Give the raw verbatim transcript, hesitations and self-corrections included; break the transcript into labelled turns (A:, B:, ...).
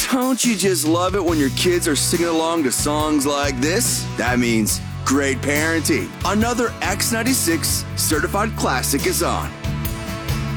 A: Don't you just love it when your kids are singing along to songs like this? That means great parenting. Another X ninety-six certified classic is on.